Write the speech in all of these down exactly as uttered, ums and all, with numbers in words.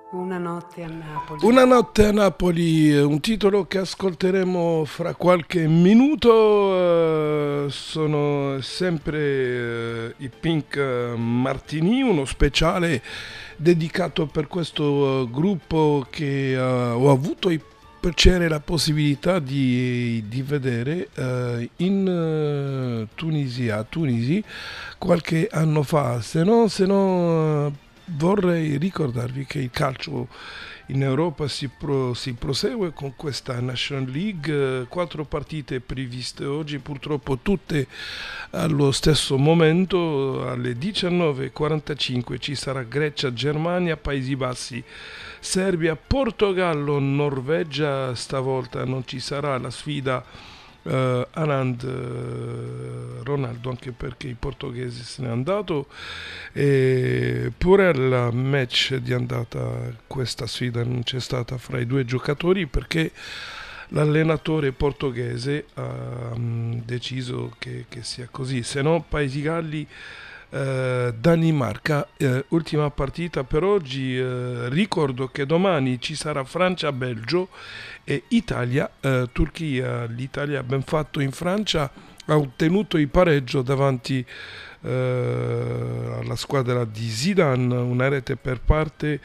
Una notte a Napoli. Una notte a Napoli, un titolo che ascolteremo fra qualche minuto, eh, sono sempre eh, i Pink eh, Martini, uno speciale dedicato per questo eh, gruppo che eh, ho avuto il piacere e la possibilità di, di vedere eh, in eh, Tunisia, a Tunisi, qualche anno fa. Se no, se no eh, vorrei ricordarvi che il calcio in Europa si, pro- si prosegue con questa National League, eh, quattro partite previste oggi, purtroppo tutte allo stesso momento. Alle diciannove e quarantacinque ci sarà Grecia, Germania, Paesi Bassi, Serbia, Portogallo, Norvegia. Stavolta non ci sarà la sfida uh, Haaland, uh, Ronaldo, anche perché il portoghese se n'è andato, e pure al match di andata questa sfida non c'è stata fra i due giocatori perché l'allenatore portoghese ha um, deciso che, che sia così. Se no, Paesi Galli, eh, Danimarca, eh, ultima partita per oggi. Eh, ricordo che domani ci sarà Francia-Belgio e Italia-Turchia. L'Italia ha ben fatto in Francia, ha ottenuto il pareggio davanti eh, alla squadra di Zidane, una rete per parte,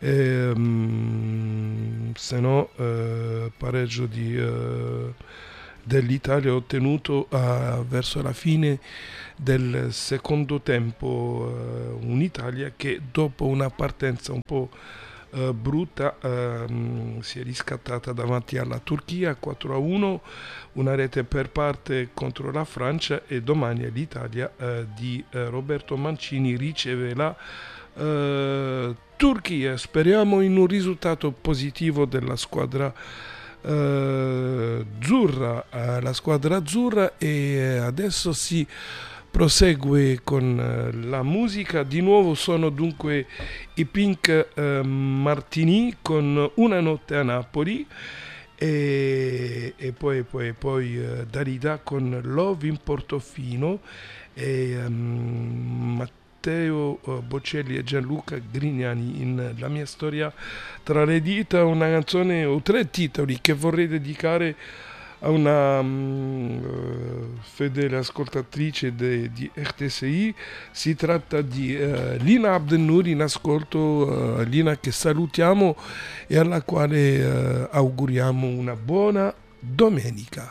ehm, se no eh, pareggio di, eh, dell'Italia ottenuto eh, verso la fine del secondo tempo, eh, un'Italia che dopo una partenza un po' eh, brutta ehm, si è riscattata davanti alla Turchia quattro a uno, una rete per parte contro la Francia, e domani l'Italia eh, di eh, Roberto Mancini riceve la eh, Turchia. Speriamo in un risultato positivo della squadra eh, azzurra, eh, la squadra azzurra, e eh, adesso si prosegue con eh, la musica. Di nuovo sono dunque i Pink eh, Martini con Una notte a Napoli, e, e poi, poi, poi eh, Dalida con Love in Portofino, e um, Matteo eh, Bocelli e Gianluca Grignani in La mia storia tra le dita, una canzone o tre titoli che vorrei dedicare a una um, fedele ascoltatrice de, di R T S I. Si tratta di uh, Lina Abdenour in ascolto, uh, Lina che salutiamo e alla quale uh, auguriamo una buona domenica.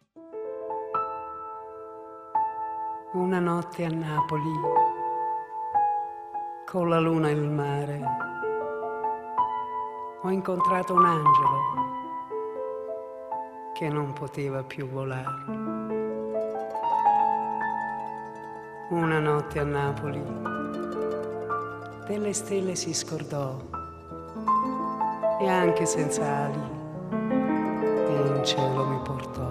Una notte a Napoli, con la luna e il mare, ho incontrato un angelo che non poteva più volare. Una notte a Napoli, delle stelle si scordò, e anche senza ali in cielo mi portò.